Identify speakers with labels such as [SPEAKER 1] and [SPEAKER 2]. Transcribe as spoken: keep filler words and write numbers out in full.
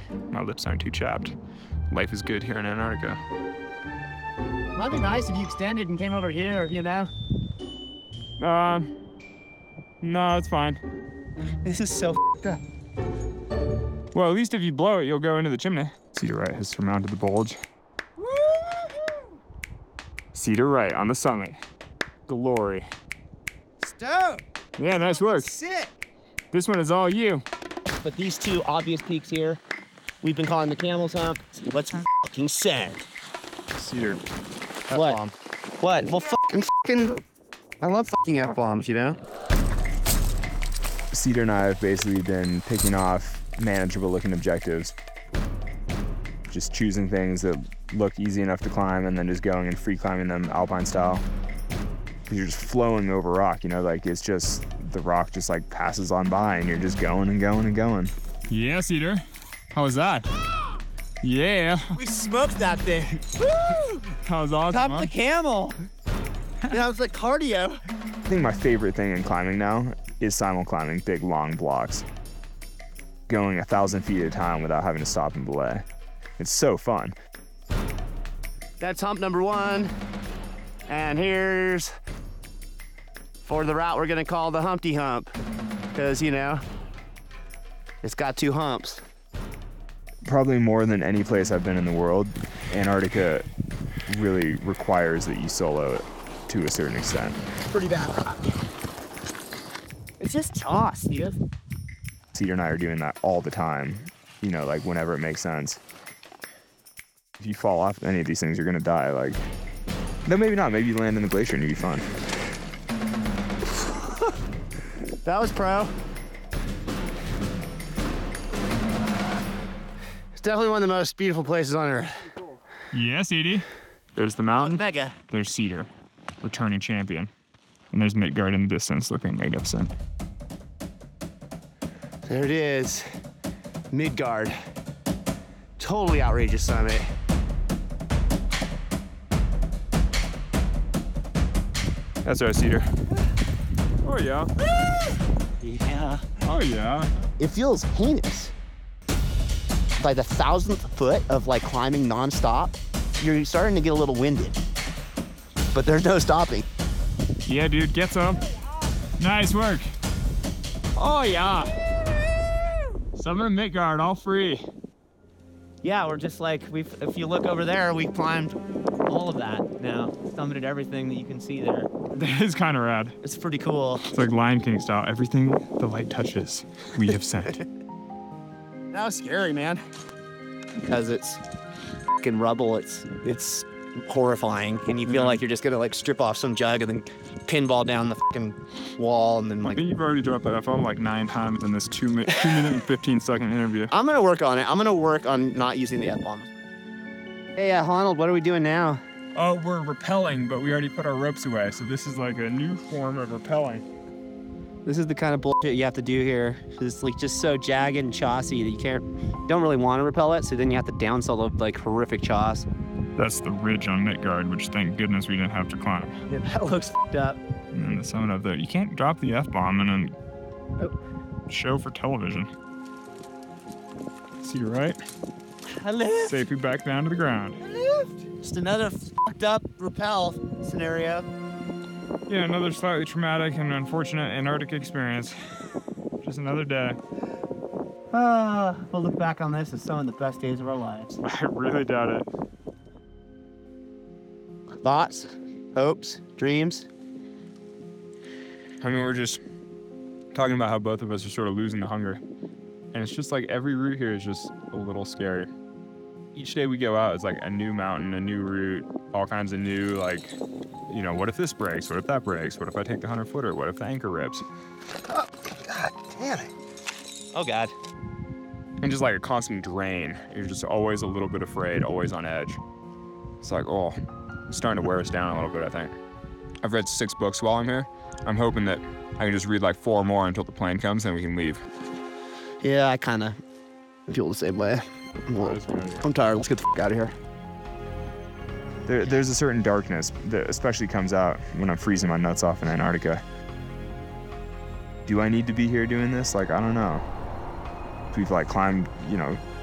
[SPEAKER 1] My lips aren't too chapped. Life is good here in Antarctica.
[SPEAKER 2] Might be nice if you extended and came over here, you know?
[SPEAKER 1] Uh, no, it's fine.
[SPEAKER 2] This is so f***ed up.
[SPEAKER 1] Well, at least if you blow it, you'll go into the chimney. Cedar Right has surmounted the bulge. Cedar Right on the summit. Glory.
[SPEAKER 2] Stone!
[SPEAKER 1] Yeah, nice work.
[SPEAKER 2] Sick!
[SPEAKER 1] This one is all you.
[SPEAKER 2] But these two obvious peaks here, we've been calling the Camel's Hump. Let's fucking send.
[SPEAKER 1] Cedar.
[SPEAKER 2] What?
[SPEAKER 1] F-bomb.
[SPEAKER 2] What? Well, fucking, fucking, I love fucking F-bombs, you know?
[SPEAKER 1] Cedar and I have basically been picking off manageable looking objectives. Just choosing things that look easy enough to climb and then just going and free climbing them alpine style. Because you're just flowing over rock, you know, like it's just, the rock just like passes on by and you're just going and going and going. Yeah, Cedar. How was that? Yeah.
[SPEAKER 2] We smoked that thing. Woo!
[SPEAKER 1] That was awesome.
[SPEAKER 2] Top
[SPEAKER 1] huh?
[SPEAKER 2] the camel. That was like cardio.
[SPEAKER 1] I think my favorite thing in climbing now is simul climbing big long blocks. Going a thousand feet at a time without having to stop and belay. It's so fun.
[SPEAKER 2] That's hump number one. And here's for the route we're gonna call the Humpty Hump. Because, you know, it's got two humps.
[SPEAKER 1] Probably more than any place I've been in the world, Antarctica really requires that you solo it to a certain extent.
[SPEAKER 2] Pretty bad rock. It's just toss, dude.
[SPEAKER 1] Cedar and I are doing that all the time, you know, like whenever it makes sense. If you fall off any of these things, you're gonna die. Like, no, maybe not. Maybe you land in the glacier and you'll be fine.
[SPEAKER 2] That was pro. It's definitely one of the most beautiful places on Earth.
[SPEAKER 1] Yes, Edie. There's the mountain.
[SPEAKER 2] Mega.
[SPEAKER 1] There's Cedar, returning champion. And there's Midgard in the distance looking magnificent.
[SPEAKER 2] There it is. Midgard. Totally outrageous summit.
[SPEAKER 1] That's our Cedar. Oh, yeah.
[SPEAKER 2] Yeah.
[SPEAKER 1] Oh, yeah.
[SPEAKER 2] It feels heinous. By the thousandth foot of like climbing nonstop, you're starting to get a little winded. But there's no stopping.
[SPEAKER 1] Yeah, dude, get some. Nice work. Oh, yeah. Summit of Midgard, all free.
[SPEAKER 3] Yeah, we're just like, we've, if you look over there, we climbed all of that now. Summited everything that you can see there.
[SPEAKER 1] That is kind of rad.
[SPEAKER 3] It's pretty cool.
[SPEAKER 1] It's like Lion King style. Everything the light touches, we have sent.
[SPEAKER 2] That was scary, man. Because it's fucking rubble. It's it's horrifying, and you feel
[SPEAKER 1] Yeah.
[SPEAKER 2] like you're just gonna like strip off some jug and then pinball down the fucking wall, and then
[SPEAKER 1] I
[SPEAKER 2] like.
[SPEAKER 1] think you've already dropped that F-bomb like nine times in this two, mi two minute and fifteen second interview.
[SPEAKER 2] I'm gonna work on it. I'm gonna work on not using the F-bomb. Hey, uh, Honnold, what are we doing now?
[SPEAKER 1] Oh, we're rappelling, but we already put our ropes away, so this is like a new form of rappelling.
[SPEAKER 2] This is the kind of bullshit you have to do here. It's like just so jagged and chossy that you can't, don't really want to rappel it, so then you have to downsell the like horrific choss.
[SPEAKER 1] That's the ridge on Midgard, which thank goodness we didn't have to climb.
[SPEAKER 2] Yeah, that looks f***ed up.
[SPEAKER 1] And then the summit of there. You can't drop the F-bomb and then
[SPEAKER 2] Oh.
[SPEAKER 1] show for television. See, right?
[SPEAKER 3] I live.
[SPEAKER 1] Safely back down to the ground.
[SPEAKER 3] Just another fucked up rappel scenario.
[SPEAKER 1] Yeah, another slightly traumatic and unfortunate Antarctic experience. Just another day.
[SPEAKER 3] Ah, we'll look back on this as some of the best days of our lives.
[SPEAKER 1] I really doubt it.
[SPEAKER 2] Thoughts, hopes, dreams.
[SPEAKER 1] I mean, we're just talking about how both of us are sort of losing the hunger. And it's just like every route here is just a little scary. Each day we go out, it's like a new mountain, a new route, all kinds of new, like, you know, what if this breaks? What if that breaks? What if I take the hundred footer? What if the anchor rips?
[SPEAKER 2] Oh, God damn it.
[SPEAKER 3] Oh God.
[SPEAKER 1] And just like a constant drain. You're just always a little bit afraid, always on edge. It's like, oh, it's starting to wear us down a little bit, I think. I've read six books while I'm here. I'm hoping that I can just read like four more until the plane comes and we can leave.
[SPEAKER 2] Yeah, I kind of feel the same way. Well, I'm tired. Let's get the f out of here.
[SPEAKER 1] There, there's a certain darkness that especially comes out when I'm freezing my nuts off in Antarctica. Do I need to be here doing this? Like, I don't know. We've like climbed, you know,